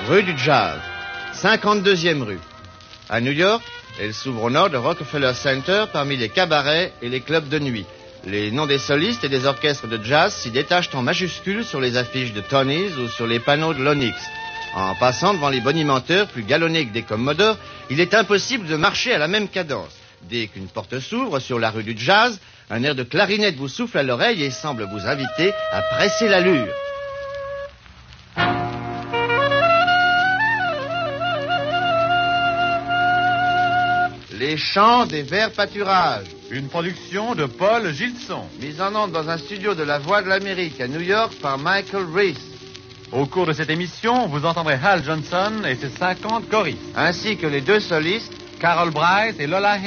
rue du Jazz, 52e rue. À New York, elle s'ouvre au nord de Rockefeller Center parmi les cabarets et les clubs de nuit. Les noms des solistes et des orchestres de jazz s'y détachent en majuscules sur les affiches de Tony's ou sur les panneaux de l'Onyx. En passant devant les bonimenteurs plus galonnés que des commodores, il est impossible de marcher à la même cadence. Dès qu'une porte s'ouvre sur la rue du Jazz, un air de clarinette vous souffle à l'oreille et semble vous inviter à presser l'allure. Les chants des verts pâturages. Une production de Paul Gilson. Mise en onde dans un studio de la Voix de l'Amérique à New York par Michael Reese. Au cours de cette émission, vous entendrez Hal Johnson et ses 50 choristes. Ainsi que les deux solistes, Carol Bryce et Lola